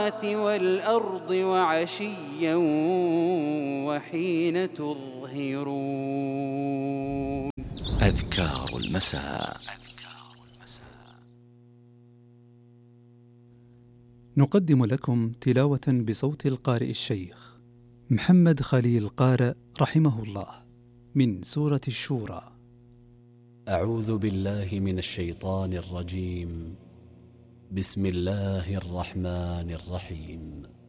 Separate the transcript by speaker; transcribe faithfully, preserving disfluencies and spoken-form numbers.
Speaker 1: والأرض وعشيا وحين تظهرون.
Speaker 2: أذكار المساء.
Speaker 3: نقدم لكم تلاوة بصوت القارئ الشيخ محمد خليل قارئ رحمه الله من سورة الشورى.
Speaker 4: أعوذ بالله من الشيطان الرجيم. بسم الله الرحمن الرحيم.